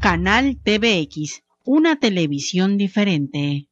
Canal TVX, una televisión diferente.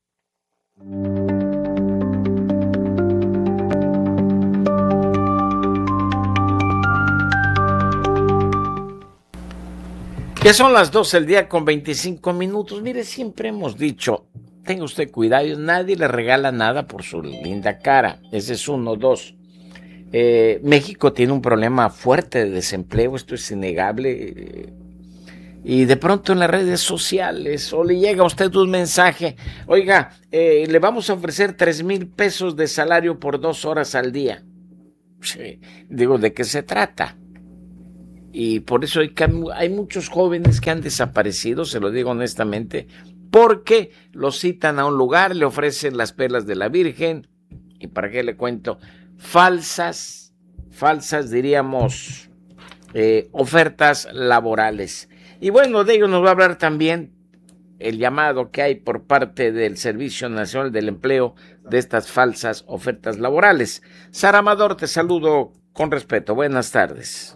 Ya son las 12 del día con 25 minutos. Mire, siempre hemos dicho, tenga usted cuidado, nadie le regala nada por su linda cara. Ese es uno. Dos, México tiene un problema fuerte de desempleo, esto es innegable. Y de pronto en las redes sociales, o le llega a usted un mensaje, oiga, le vamos a ofrecer 3,000 pesos de salario por 2 horas al día. Digo, ¿de qué se trata? Y por eso hay muchos jóvenes que han desaparecido, se lo digo honestamente, porque los citan a un lugar, le ofrecen las perlas de la Virgen, y para qué le cuento, falsas diríamos, ofertas laborales. Y bueno, de ello nos va a hablar también el llamado que hay por parte del Servicio Nacional del Empleo de estas falsas ofertas laborales. Sara Amador, te saludo con respeto. Buenas tardes.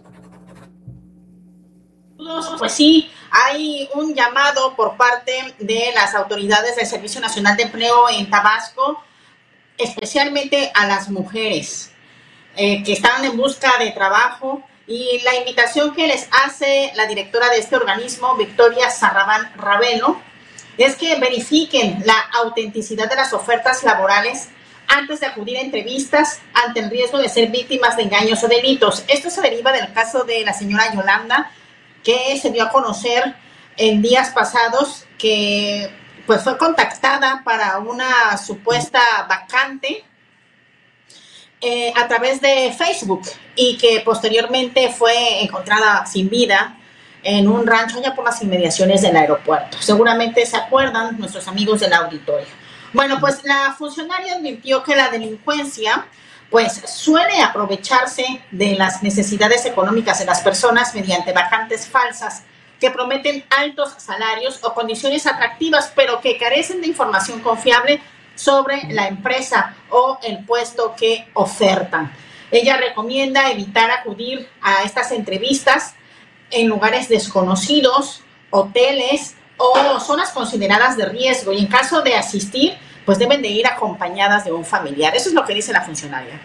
Pues sí, hay un llamado por parte de las autoridades del Servicio Nacional de Empleo en Tabasco, especialmente a las mujeres que están en busca de trabajo, y la invitación que les hace la directora de este organismo, Victoria Sarrabán Ravelo, es que verifiquen la autenticidad de las ofertas laborales antes de acudir a entrevistas ante el riesgo de ser víctimas de engaños o delitos. Esto se deriva del caso de la señora Yolanda, que se dio a conocer en días pasados que pues fue contactada para una supuesta vacante a través de Facebook, y que posteriormente fue encontrada sin vida en un rancho allá por las inmediaciones del aeropuerto. Seguramente se acuerdan nuestros amigos del auditorio. Bueno, pues la funcionaria advirtió que la delincuencia pues suele aprovecharse de las necesidades económicas de las personas mediante vacantes falsas que prometen altos salarios o condiciones atractivas, pero que carecen de información confiable sobre la empresa o el puesto que ofertan. Ella recomienda evitar acudir a estas entrevistas en lugares desconocidos, hoteles o zonas consideradas de riesgo, y en caso de asistir, pues deben de ir acompañadas de un familiar. Eso es lo que dice la funcionaria.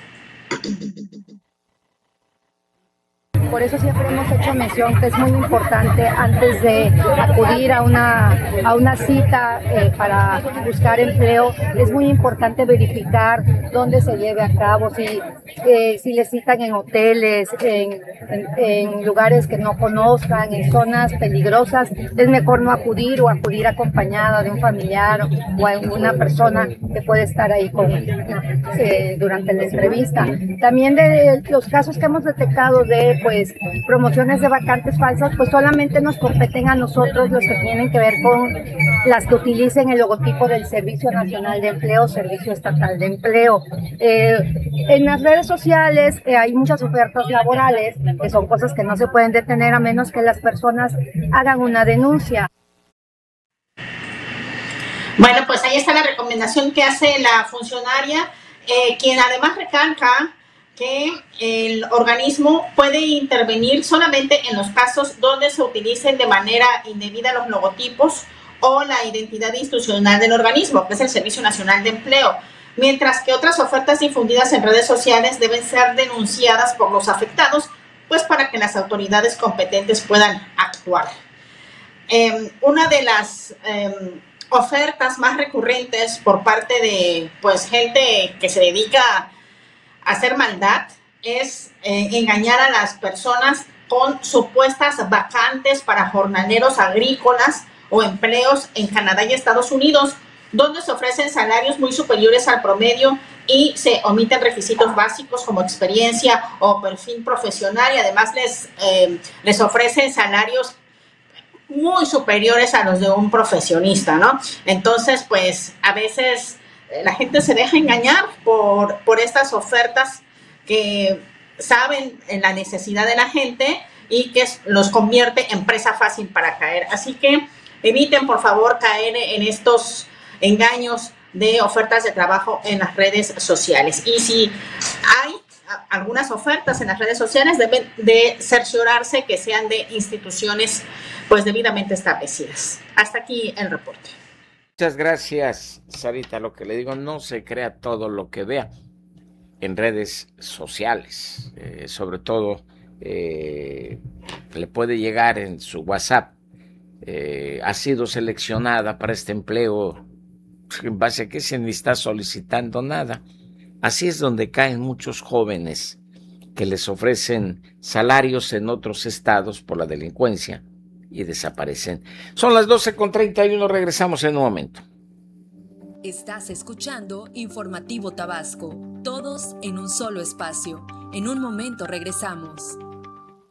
Por eso siempre hemos hecho mención que es muy importante, antes de acudir a una cita para buscar empleo, es muy importante verificar dónde se lleve a cabo, si le citan en hoteles, en lugares que no conozcan, en zonas peligrosas. Es mejor no acudir, o acudir acompañada de un familiar o una persona que puede estar ahí durante la entrevista. También de los casos que hemos detectado de promociones de vacantes falsas, pues solamente nos competen a nosotros los que tienen que ver con las que utilicen el logotipo del Servicio Nacional de Empleo, Servicio Estatal de Empleo. En las redes sociales hay muchas ofertas laborales que son cosas que no se pueden detener a menos que las personas hagan una denuncia. Bueno, pues ahí está la recomendación que hace la funcionaria, quien además recalca que el organismo puede intervenir solamente en los casos donde se utilicen de manera indebida los logotipos o la identidad institucional del organismo, que es el Servicio Nacional de Empleo, mientras que otras ofertas difundidas en redes sociales deben ser denunciadas por los afectados, pues para que las autoridades competentes puedan actuar. Una de las ofertas más recurrentes por parte de gente que se dedica a hacer maldad es engañar a las personas con supuestas vacantes para jornaleros agrícolas o empleos en Canadá y Estados Unidos, donde se ofrecen salarios muy superiores al promedio y se omiten requisitos básicos como experiencia o perfil profesional, y además les ofrecen salarios muy superiores a los de un profesionista, ¿no? Entonces, pues a veces la gente se deja engañar por estas ofertas que saben en la necesidad de la gente y que los convierte en presa fácil para caer. Así que eviten, por favor, caer en estos engaños de ofertas de trabajo en las redes sociales. Y si hay algunas ofertas en las redes sociales, deben de cerciorarse que sean de instituciones pues debidamente establecidas. Hasta aquí el reporte. Muchas gracias, Sarita. Lo que le digo, no se crea todo lo que vea en redes sociales, sobre todo le puede llegar en su WhatsApp. Ha sido seleccionada para este empleo, en base a que se ni está solicitando nada. Así es donde caen muchos jóvenes que les ofrecen salarios en otros estados por la delincuencia y desaparecen. Son las 12:31, regresamos en un momento. Estás escuchando Informativo Tabasco, todos en un solo espacio. En un momento regresamos.